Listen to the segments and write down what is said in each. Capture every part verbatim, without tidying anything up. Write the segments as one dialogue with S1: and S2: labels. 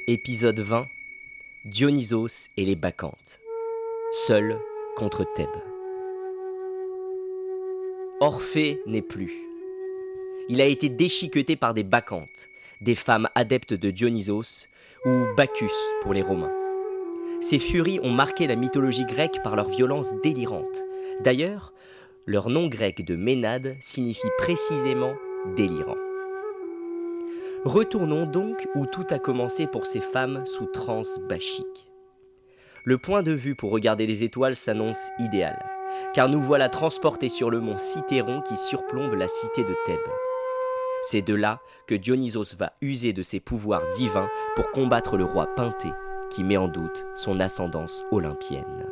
S1: Épisode vingt. Dionysos et les Bacchantes. Seul contre Thèbes. Orphée n'est plus. Il a été déchiqueté par des Bacchantes, des femmes adeptes de Dionysos, ou Bacchus pour les Romains. Ces furies ont marqué la mythologie grecque par leur violence délirante. D'ailleurs, leur nom grec de Ménade signifie précisément délirant. Retournons donc où tout a commencé pour ces femmes sous transe bachique. Le point de vue pour regarder les étoiles s'annonce idéal, car nous voilà transportés sur le mont Cithéron qui surplombe la cité de Thèbes. C'est de là que Dionysos va user de ses pouvoirs divins pour combattre le roi Penthée, qui met en doute son ascendance olympienne.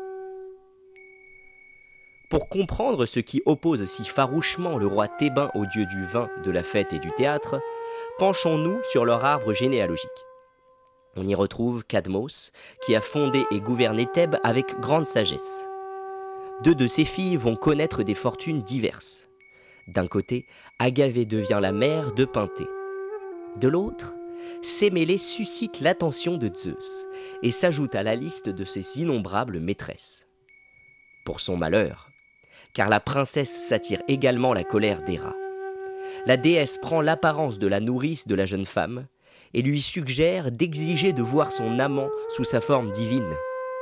S1: Pour comprendre ce qui oppose si farouchement le roi thébain au dieu du vin, de la fête et du théâtre, penchons-nous sur leur arbre généalogique. On y retrouve Cadmos, qui a fondé et gouverné Thèbes avec grande sagesse. Deux de ses filles vont connaître des fortunes diverses. D'un côté, Agavée devient la mère de Penthée. De l'autre, Sémélé suscite l'attention de Zeus et s'ajoute à la liste de ses innombrables maîtresses. Pour son malheur, car la princesse s'attire également la colère d'Héra. La déesse prend l'apparence de la nourrice de la jeune femme et lui suggère d'exiger de voir son amant sous sa forme divine.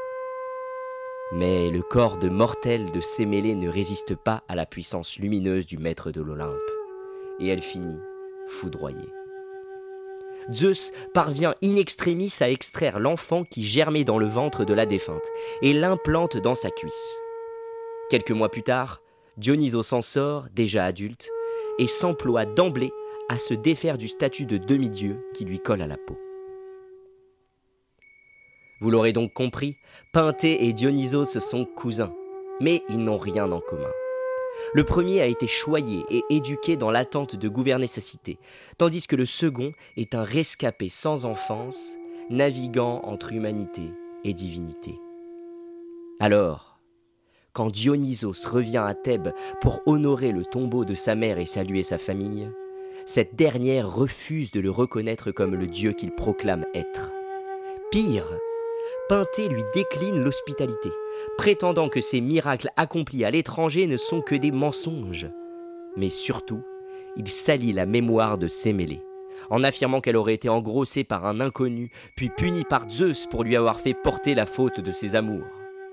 S1: Mais le corps de mortel de Sémélé ne résiste pas à la puissance lumineuse du maître de l'Olympe, et elle finit foudroyée. Zeus parvient in extremis à extraire l'enfant qui germait dans le ventre de la défunte et l'implante dans sa cuisse. Quelques mois plus tard, Dionysos s'en sort, déjà adulte, et s'emploie d'emblée à se défaire du statut de demi-dieu qui lui colle à la peau. Vous l'aurez donc compris, Penthée et Dionysos sont cousins, mais ils n'ont rien en commun. Le premier a été choyé et éduqué dans l'attente de gouverner sa cité, tandis que le second est un rescapé sans enfance, naviguant entre humanité et divinité. Alors, quand Dionysos revient à Thèbes pour honorer le tombeau de sa mère et saluer sa famille, cette dernière refuse de le reconnaître comme le dieu qu'il proclame être. Pire, Penthée lui décline l'hospitalité, prétendant que ses miracles accomplis à l'étranger ne sont que des mensonges. Mais surtout, il salit la mémoire de Sémélé, en affirmant qu'elle aurait été engrossée par un inconnu, puis punie par Zeus pour lui avoir fait porter la faute de ses amours.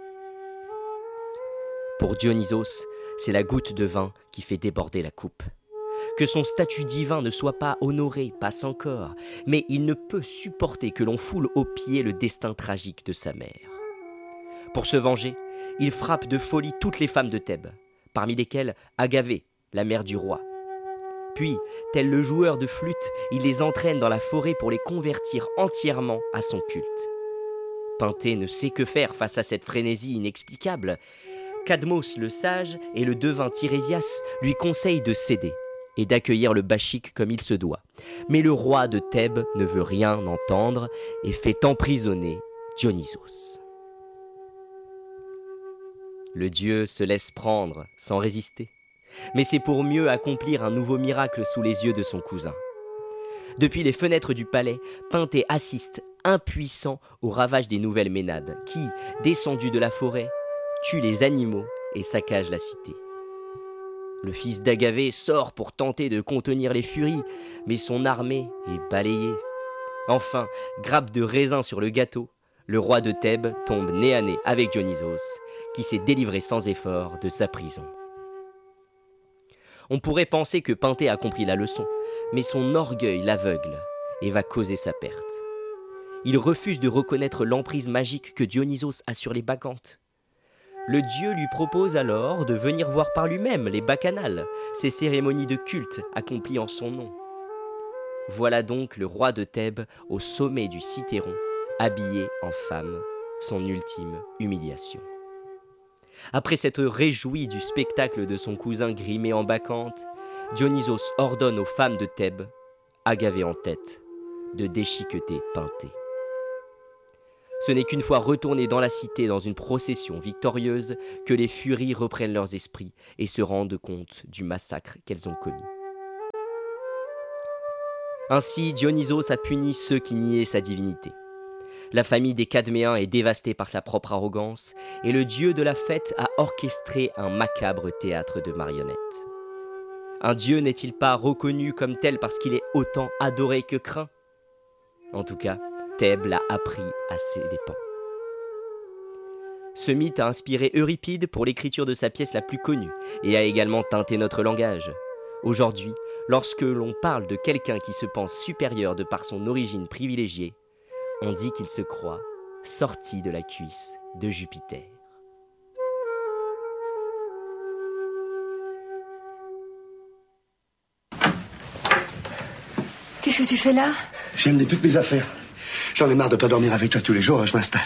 S1: Pour Dionysos, c'est la goutte de vin qui fait déborder la coupe. Que son statut divin ne soit pas honoré passe encore, mais il ne peut supporter que l'on foule aux pieds le destin tragique de sa mère. Pour se venger, il frappe de folie toutes les femmes de Thèbes, parmi lesquelles Agavée, la mère du roi. Puis, tel le joueur de flûte, il les entraîne dans la forêt pour les convertir entièrement à son culte. Penthée ne sait que faire face à cette frénésie inexplicable. Cadmos le sage et le devin Tirésias lui conseillent de céder et d'accueillir le bachique comme il se doit. Mais le roi de Thèbes ne veut rien entendre et fait emprisonner Dionysos. Le dieu se laisse prendre sans résister, mais c'est pour mieux accomplir un nouveau miracle sous les yeux de son cousin. Depuis les fenêtres du palais, Penthée assiste impuissant aux ravages des nouvelles Ménades qui, descendus de la forêt, tue les animaux et saccage la cité. Le fils d'Agavée sort pour tenter de contenir les furies, mais son armée est balayée. Enfin, grappe de raisin sur le gâteau, le roi de Thèbes tombe nez à nez avec Dionysos, qui s'est délivré sans effort de sa prison. On pourrait penser que Penthée a compris la leçon, mais son orgueil l'aveugle et va causer sa perte. Il refuse de reconnaître l'emprise magique que Dionysos a sur les Bacchantes. Le dieu lui propose alors de venir voir par lui-même les bacchanales, ces cérémonies de culte accomplies en son nom. Voilà donc le roi de Thèbes au sommet du Cithéron, habillé en femme, son ultime humiliation. Après s'être réjoui du spectacle de son cousin grimé en bacchante, Dionysos ordonne aux femmes de Thèbes, Agavée en tête, de déchiqueter Penthée. Ce n'est qu'une fois retournées dans la cité dans une procession victorieuse que les furies reprennent leurs esprits et se rendent compte du massacre qu'elles ont commis. Ainsi, Dionysos a puni ceux qui niaient sa divinité. La famille des Cadméens est dévastée par sa propre arrogance, et le dieu de la fête a orchestré un macabre théâtre de marionnettes. Un dieu n'est-il pas reconnu comme tel parce qu'il est autant adoré que craint ? En tout cas, Thèbes l'a appris à ses dépens. Ce mythe a inspiré Euripide pour l'écriture de sa pièce la plus connue et a également teinté notre langage. Aujourd'hui, lorsque l'on parle de quelqu'un qui se pense supérieur de par son origine privilégiée, on dit qu'il se croit sorti de la cuisse de Jupiter.
S2: Qu'est-ce que tu fais là?
S3: J'ai amené toutes mes affaires. J'en ai marre de pas dormir avec toi tous les jours, je m'installe.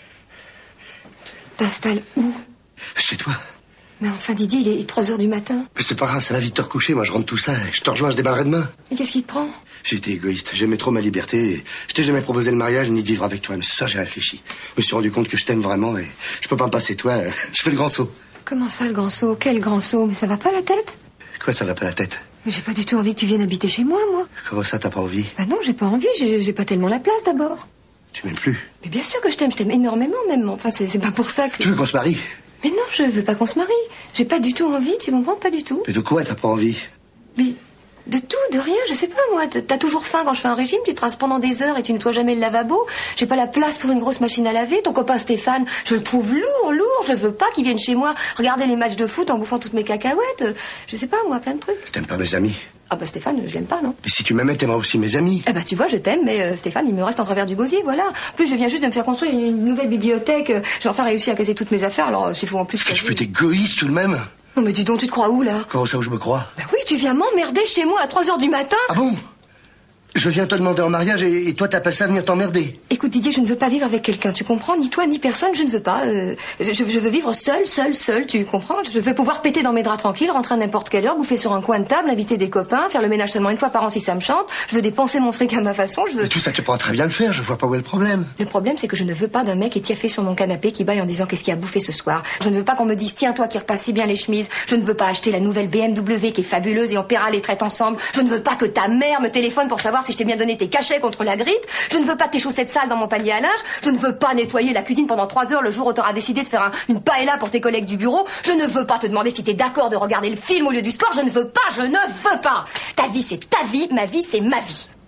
S2: T'installes où?
S3: Chez toi.
S2: Mais enfin, Didier, il est trois heures du matin.
S3: Mais c'est pas grave, ça va vite te recoucher. Moi, je rentre tout ça. Je te rejoins, je déballerai demain.
S2: Mais qu'est-ce qui te prend?
S3: J'ai été égoïste. J'aimais trop ma liberté. Et je t'ai jamais proposé le mariage ni de vivre avec toi. Mais ça, j'ai réfléchi. Je me suis rendu compte que je t'aime vraiment et je peux pas me passer de toi. Je fais le grand saut.
S2: Comment ça, le grand saut? Quel grand saut? Mais ça va pas la tête?
S3: Quoi, ça va pas la tête?
S2: Mais j'ai pas du tout envie que tu viennes habiter chez moi, moi.
S3: Comment ça, t'as pas envie?
S2: Bah non, j'ai pas envie. J'ai, j'ai pas tellement la place, d'abord.
S3: Tu m'aimes plus?
S2: Mais bien sûr que je t'aime. Je t'aime énormément, même. Enfin, c'est, c'est pas pour ça que...
S3: Tu veux qu'on se marie?
S2: Mais non, je veux pas qu'on se marie. J'ai pas du tout envie, tu comprends? Pas du tout.
S3: Mais de quoi t'as pas envie?
S2: Mais de tout, de rien, je sais pas, moi. T'as toujours faim quand je fais un régime, tu te rases pendant des heures et tu nettoies jamais le lavabo. J'ai pas la place pour une grosse machine à laver. Ton copain Stéphane, je le trouve lourd, lourd. Je veux pas qu'il vienne chez moi regarder les matchs de foot en bouffant toutes mes cacahuètes. Je sais pas, moi, plein de trucs.
S3: T'aimes pas mes amis?
S2: Ah bah Stéphane, je l'aime pas, non?
S3: Mais si tu m'aimais, t'aimerais aussi mes amis.
S2: Eh bah tu vois, je t'aime, mais euh, Stéphane, il me reste en travers du gosier, voilà. En plus, je viens juste de me faire construire une, une nouvelle bibliothèque. J'ai enfin réussi à casser toutes mes affaires, alors euh, s'il faut en plus...
S3: Est-ce que tu peux être égoïste tout de même?
S2: Non mais dis donc, tu te crois où, là?
S3: Comment ça, où je me crois?
S2: Bah oui, tu viens m'emmerder chez moi à trois heures du matin.
S3: Ah bon? Je viens te demander en mariage et, et toi t'appelles ça venir t'emmerder.
S2: Écoute Didier, je ne veux pas vivre avec quelqu'un, tu comprends? Ni toi, ni personne, je ne veux pas. Euh, je, je veux vivre seule, seule, seule, tu comprends? Je veux pouvoir péter dans mes draps tranquilles, rentrer à n'importe quelle heure, bouffer sur un coin de table, inviter des copains, faire le ménage seulement une fois par an si ça me chante. Je veux dépenser mon fric à ma façon, je veux...
S3: Mais tout ça, tu pourras très bien le faire, je vois pas où est le problème.
S2: Le problème, c'est que je ne veux pas d'un mec étiaffé sur mon canapé qui baille en disant qu'est-ce qu'il a bouffé ce soir. Je ne veux pas qu'on me dise tiens toi qui repasse si bien les chemises. Je ne veux pas acheter la nouvelle B M W qui est fabuleuse et on paiera les traites ensemble. Je ne veux pas que ta mère me téléphone pour savoir si je t'ai bien donné tes cachets contre la grippe. Je ne veux pas tes chaussettes sales dans mon panier à linge. Je ne veux pas nettoyer la cuisine pendant trois heures le jour où t'auras décidé de faire un, une paella pour tes collègues du bureau. Je ne veux pas te demander si t'es d'accord de regarder le film au lieu du sport. Je ne veux pas, je ne veux pas. Ta vie, c'est ta vie, ma vie, c'est ma vie.